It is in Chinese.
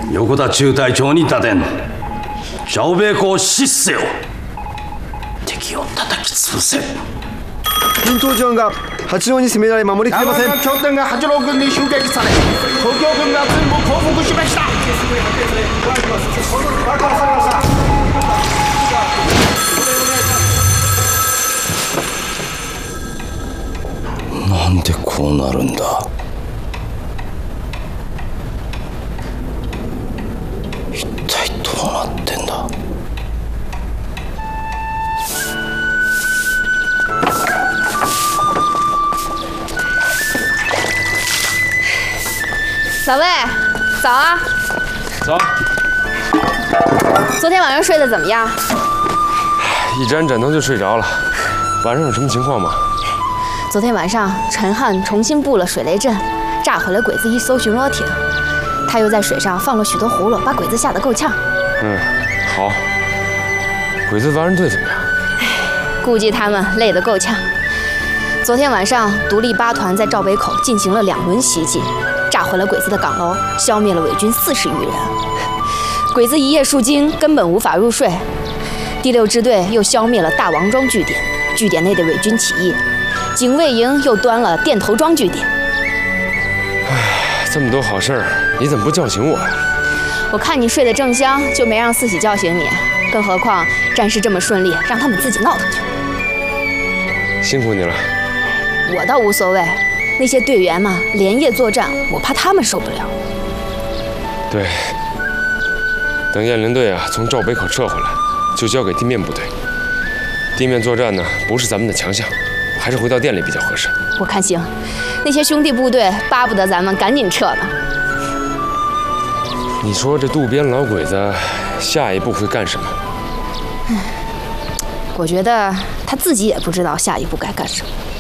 横田中隊長に打電赵米子を死せよ。敵を叩き潰せ。 軍東城が八郎に攻められ守りきれません。 拠点が八郎軍に襲撃され、東京軍が全部降伏しました。 なんでこうなるんだ。一体どうなってんだ。 老魏，早啊！ 早。 昨天晚上睡得怎么样？ 一沾枕头就睡着了。晚上有什么情况吗？ 昨天晚上，陈汉重新布了水雷阵，炸毁了鬼子一艘巡逻艇。他又在水上放了许多葫芦，把鬼子吓得够呛。 好。鬼子亡人队怎么样？ 估计他们累得够呛。昨天晚上，独立8团在赵北口进行了2轮袭击，炸毁了鬼子的岗楼，消灭了伪军40余人。鬼子一夜数惊，根本无法入睡。第6支队又消灭了大王庄据点，据点内的伪军起义。警卫营又端了店头庄据点。 这么多好事儿，你怎么不叫醒我呀？ 我看你睡得正香，就没让四喜叫醒你。更何况战事这么顺利，让他们自己闹腾去。 辛苦你了。 我倒无所谓，那些队员嘛，连夜作战，我怕他们受不了。 对，等雁翎队从赵北口撤回来，就交给地面部队。地面作战呢，不是咱们的强项，还是回到店里比较合适。 我看行，那些兄弟部队巴不得咱们赶紧撤呢。 你说这渡边老鬼子下一步会干什么？ 我觉得他自己也不知道下一步该干什么。